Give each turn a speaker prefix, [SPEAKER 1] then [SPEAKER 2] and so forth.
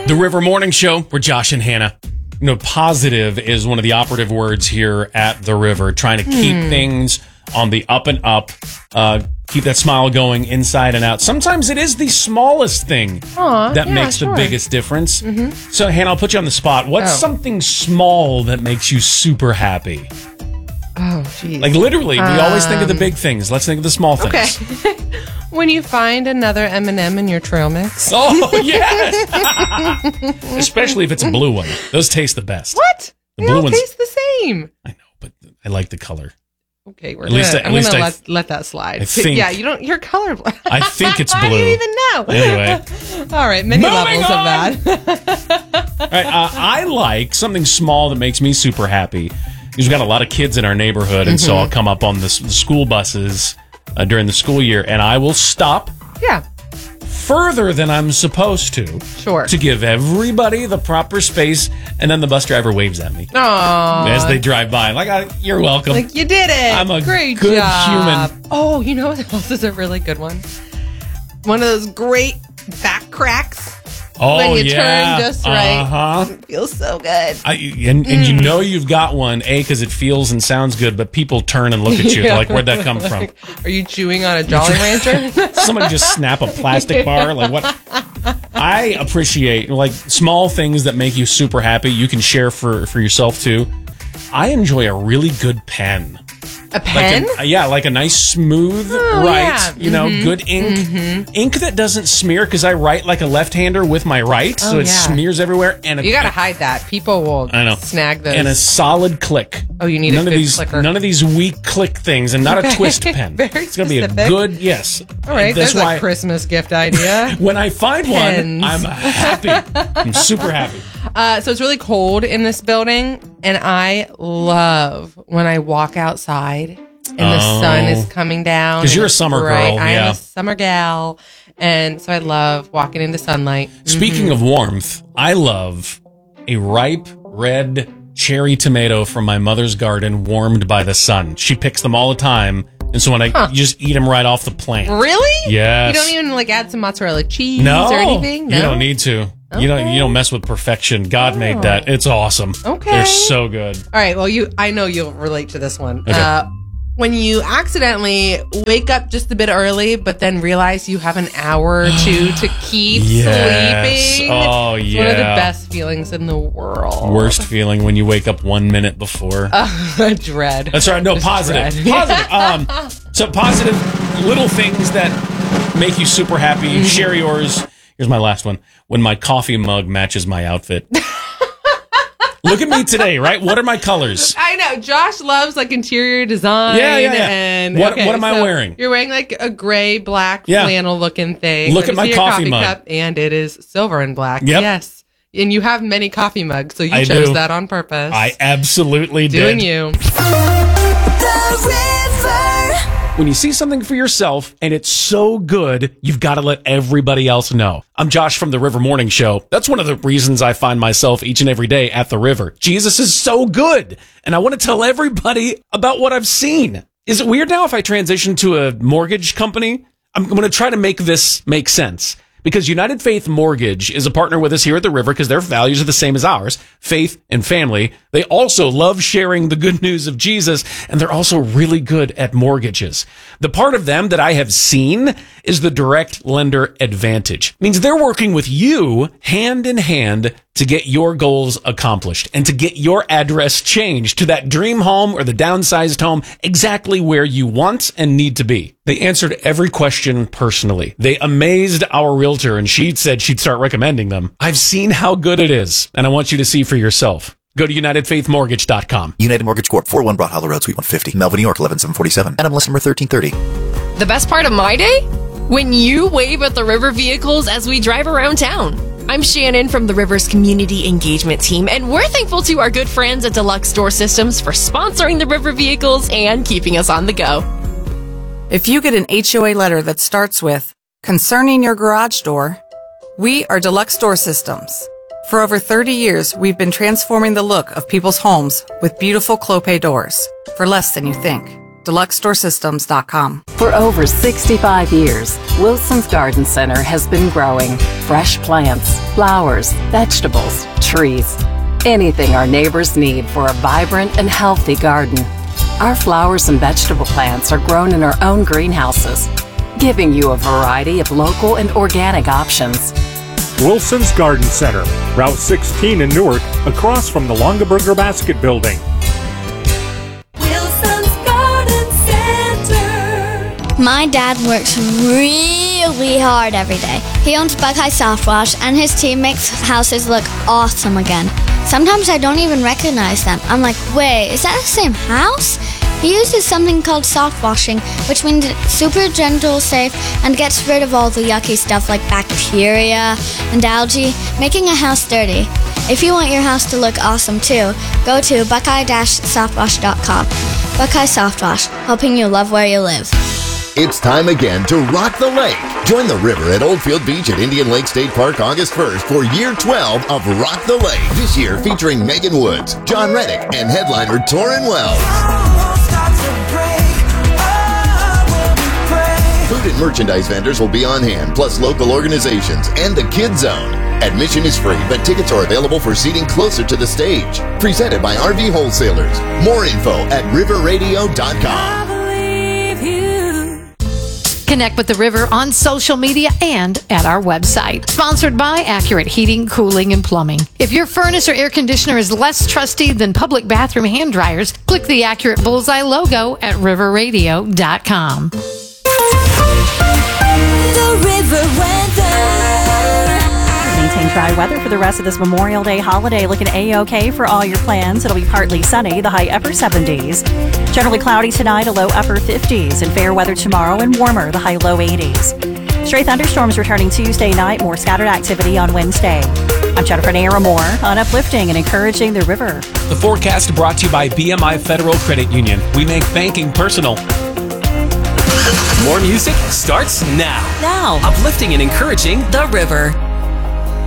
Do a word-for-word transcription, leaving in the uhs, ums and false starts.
[SPEAKER 1] The River Morning Show, we're Josh and Hannah. You know, positive is one of the operative words here at the River, trying to keep hmm. things on the up and up, uh, keep that smile going inside and out. Sometimes it is the smallest thing
[SPEAKER 2] Aww,
[SPEAKER 1] that
[SPEAKER 2] yeah,
[SPEAKER 1] makes
[SPEAKER 2] sure.
[SPEAKER 1] the biggest difference.
[SPEAKER 2] Mm-hmm.
[SPEAKER 1] So, Hannah, I'll put you on the spot. What's
[SPEAKER 2] oh.
[SPEAKER 1] something small that makes you super happy?
[SPEAKER 2] Oh, geez.
[SPEAKER 1] Like, literally, we
[SPEAKER 2] um,
[SPEAKER 1] always think of the big things. Let's think of the small things.
[SPEAKER 2] Okay. When you find another M and M in your trail mix.
[SPEAKER 1] Oh, yes! Especially if it's a blue one. Those taste the best.
[SPEAKER 2] What?
[SPEAKER 1] The
[SPEAKER 2] they
[SPEAKER 1] blue
[SPEAKER 2] all
[SPEAKER 1] ones
[SPEAKER 2] taste the same.
[SPEAKER 1] I know, but I like the color.
[SPEAKER 2] Okay, we're
[SPEAKER 1] at
[SPEAKER 2] gonna,
[SPEAKER 1] least, at
[SPEAKER 2] I'm
[SPEAKER 1] least
[SPEAKER 2] gonna
[SPEAKER 1] I,
[SPEAKER 2] let, let that slide.
[SPEAKER 1] I think,
[SPEAKER 2] yeah, you don't. You're colorblind.
[SPEAKER 1] I think it's blue.
[SPEAKER 2] I didn't even know.
[SPEAKER 1] Anyway,
[SPEAKER 2] all right, many
[SPEAKER 1] Moving
[SPEAKER 2] levels
[SPEAKER 1] on.
[SPEAKER 2] of that.
[SPEAKER 1] All right, uh, I like something small that makes me super happy. We've got a lot of kids in our neighborhood, and mm-hmm. so I'll come up on the, the school buses uh, during the school year, and I will stop.
[SPEAKER 2] Yeah.
[SPEAKER 1] Further than I'm supposed to.
[SPEAKER 2] Sure.
[SPEAKER 1] To give everybody the proper space, and then the bus driver waves at me.
[SPEAKER 2] Aww.
[SPEAKER 1] As they drive by. Like, I, you're welcome.
[SPEAKER 2] Like, you did it.
[SPEAKER 1] I'm a
[SPEAKER 2] great
[SPEAKER 1] good
[SPEAKER 2] job.
[SPEAKER 1] human.
[SPEAKER 2] Oh, you know what else is a really good one? One of those great back cracks.
[SPEAKER 1] Oh,
[SPEAKER 2] when you
[SPEAKER 1] yeah.
[SPEAKER 2] turn just right.
[SPEAKER 1] Uh-huh.
[SPEAKER 2] It feels so good.
[SPEAKER 1] I, and and mm. you know you've got one, A, because it feels and sounds good, but people turn and look at you.
[SPEAKER 2] Yeah.
[SPEAKER 1] Like, where'd that come from?
[SPEAKER 2] Are you chewing on a Jolly Rancher?
[SPEAKER 1] Somebody just snap a plastic bar? Like, what? I appreciate, like, small things that make you super happy. You can share for, for yourself, too. I enjoy a really good pen.
[SPEAKER 2] A pen?
[SPEAKER 1] Like a, yeah, like a nice smooth
[SPEAKER 2] oh,
[SPEAKER 1] write,
[SPEAKER 2] yeah.
[SPEAKER 1] you know,
[SPEAKER 2] mm-hmm.
[SPEAKER 1] good ink.
[SPEAKER 2] Mm-hmm.
[SPEAKER 1] Ink that doesn't smear, because I write like a left-hander with my right,
[SPEAKER 2] oh,
[SPEAKER 1] so it
[SPEAKER 2] yeah.
[SPEAKER 1] smears everywhere. And a,
[SPEAKER 2] you got to hide that. People will
[SPEAKER 1] I know.
[SPEAKER 2] snag those.
[SPEAKER 1] And a solid click.
[SPEAKER 2] Oh, you need
[SPEAKER 1] none
[SPEAKER 2] a
[SPEAKER 1] of these,
[SPEAKER 2] clicker.
[SPEAKER 1] None of these weak click things, and not
[SPEAKER 2] okay.
[SPEAKER 1] a twist pen.
[SPEAKER 2] Very
[SPEAKER 1] it's going to be a
[SPEAKER 2] specific.
[SPEAKER 1] good, yes.
[SPEAKER 2] All right,
[SPEAKER 1] that's
[SPEAKER 2] that's
[SPEAKER 1] why
[SPEAKER 2] a Christmas gift idea.
[SPEAKER 1] When I find
[SPEAKER 2] Pens.
[SPEAKER 1] one, I'm happy. I'm super happy.
[SPEAKER 2] Uh, so it's really cold in this building, and I love when I walk outside and the
[SPEAKER 1] oh.
[SPEAKER 2] sun is coming down.
[SPEAKER 1] Because you're a summer
[SPEAKER 2] bright.
[SPEAKER 1] girl.
[SPEAKER 2] I
[SPEAKER 1] yeah.
[SPEAKER 2] am a summer gal, and so I love walking into sunlight.
[SPEAKER 1] Speaking
[SPEAKER 2] mm-hmm.
[SPEAKER 1] of warmth, I love a ripe red cherry tomato from my mother's garden warmed by the sun. She picks them all the time. And so when I
[SPEAKER 2] huh.
[SPEAKER 1] you just eat them right off the plant.
[SPEAKER 2] Really?
[SPEAKER 1] Yes.
[SPEAKER 2] You don't even like add some mozzarella cheese
[SPEAKER 1] no,
[SPEAKER 2] or anything? No,
[SPEAKER 1] you don't need to.
[SPEAKER 2] Okay.
[SPEAKER 1] You don't. You don't mess with perfection. God
[SPEAKER 2] oh.
[SPEAKER 1] made that. It's awesome.
[SPEAKER 2] Okay,
[SPEAKER 1] they're so good.
[SPEAKER 2] All right. Well, you. I know you'll relate to this one.
[SPEAKER 1] Okay.
[SPEAKER 2] Uh, when you accidentally wake up just a bit early, but then realize you have an hour or two to keep
[SPEAKER 1] yes.
[SPEAKER 2] sleeping.
[SPEAKER 1] Oh,
[SPEAKER 2] it's
[SPEAKER 1] yeah.
[SPEAKER 2] one of the best feelings in the world.
[SPEAKER 1] Worst feeling when you wake up one minute before.
[SPEAKER 2] Uh, dread.
[SPEAKER 1] That's right. No,
[SPEAKER 2] Just
[SPEAKER 1] positive.
[SPEAKER 2] Dread.
[SPEAKER 1] Positive. Um, so positive little things that make you super happy. Mm-hmm. Share yours. Here's my last one. When my coffee mug matches my outfit. Look at me today, right? What are my colors?
[SPEAKER 2] I know. Josh loves like interior design.
[SPEAKER 1] Yeah, yeah, yeah.
[SPEAKER 2] And,
[SPEAKER 1] what,
[SPEAKER 2] okay,
[SPEAKER 1] what am I
[SPEAKER 2] so
[SPEAKER 1] wearing?
[SPEAKER 2] You're wearing like a gray, black
[SPEAKER 1] yeah.
[SPEAKER 2] flannel looking thing.
[SPEAKER 1] Look
[SPEAKER 2] Let
[SPEAKER 1] at my
[SPEAKER 2] coffee,
[SPEAKER 1] coffee mug.
[SPEAKER 2] cup, and it is silver and black.
[SPEAKER 1] Yep.
[SPEAKER 2] Yes. And you have many coffee mugs, so you
[SPEAKER 1] I
[SPEAKER 2] chose
[SPEAKER 1] do.
[SPEAKER 2] that on purpose.
[SPEAKER 1] I absolutely
[SPEAKER 2] Doing
[SPEAKER 1] did.
[SPEAKER 2] you.
[SPEAKER 3] The River.
[SPEAKER 1] When you see something for yourself and it's so good, you've got to let everybody else know. I'm Josh from the River Morning Show. That's one of the reasons I find myself each and every day at the river. Jesus is so good, and I want to tell everybody about what I've seen. Is it weird now if I transition to a mortgage company? I'm going to try to make this make sense. Because United Faith Mortgage is a partner with us here at the River because their values are the same as ours, faith and family. They also love sharing the good news of Jesus, and they're also really good at mortgages. The part of them that I have seen is the direct lender advantage. It means they're working with you hand in hand to get your goals accomplished and to get your address changed to that dream home or the downsized home exactly where you want and need to be. They answered every question personally. They amazed our realtor, and she said she'd start recommending them. I've seen how good it is, and I want you to see for yourself. Go to united faith mortgage dot com.
[SPEAKER 4] United Mortgage Corp, four oh one Broad Hollow Road, Suite one fifty, Melville, New York, eleven seven forty-seven. N M L S number thirteen thirty.
[SPEAKER 5] The best part of my day? When you wave at the River vehicles as we drive around town. I'm Shannon from the River's Community Engagement Team, and we're thankful to our good friends at Deluxe Door Systems for sponsoring the River vehicles and keeping us on the go.
[SPEAKER 6] If you get an H O A letter that starts with, "Concerning your garage door," we are Deluxe Door Systems. For over thirty years, we've been transforming the look of people's homes with beautiful Clopay doors for less than you think. deluxe store systems dot com.
[SPEAKER 7] For over sixty-five years, Wilson's Garden Center has been growing fresh plants, flowers, vegetables, trees, anything our neighbors need for a vibrant and healthy garden. Our flowers and vegetable plants are grown in our own greenhouses, giving you a variety of local and organic options.
[SPEAKER 8] Wilson's Garden Center, Route sixteen in Newark, across from the Longaberger Basket Building.
[SPEAKER 3] Wilson's Garden Center.
[SPEAKER 9] My dad works really hard every day. He owns Buckeye Soft Wash, and his team makes houses look awesome again. Sometimes I don't even recognize them. I'm like, wait, is that the same house? He uses something called soft washing, which means it's super gentle, safe, and gets rid of all the yucky stuff like bacteria and algae, making a house dirty. If you want your house to look awesome too, go to buckeye dash softwash dot com. Buckeye Soft Wash, helping you love where you live.
[SPEAKER 10] It's time again to rock the lake. Join the river at Oldfield Beach at Indian Lake State Park August first for year twelve of Rock the Lake. This year featuring Megan Woods, John Reddick, and headliner Torrin Wells. Food and merchandise vendors will be on hand, plus local organizations and the Kids Zone. Admission is free, but tickets are available for seating closer to the stage. Presented by R V Wholesalers. More info at river radio dot com.
[SPEAKER 11] Connect with the River on social media and at our website. Sponsored by Accurate Heating, Cooling, and Plumbing. If your furnace or air conditioner is less trusty than public bathroom hand dryers, click the Accurate Bullseye logo at river radio dot com.
[SPEAKER 3] The River weather.
[SPEAKER 12] Maintain dry weather for the rest of this Memorial Day holiday. Looking A-OK for all your plans. It'll be partly sunny, the high upper seventies. Generally cloudy tonight, a low upper fifties. And fair weather tomorrow and warmer, the high low eighties. Stray thunderstorms returning Tuesday night, more scattered activity on Wednesday. I'm Jennifer Naramore on Uplifting and Encouraging the River.
[SPEAKER 1] The forecast brought to you by B M I Federal Credit Union. We make banking personal.
[SPEAKER 13] More music starts now.
[SPEAKER 12] Now.
[SPEAKER 13] Uplifting and Encouraging the River.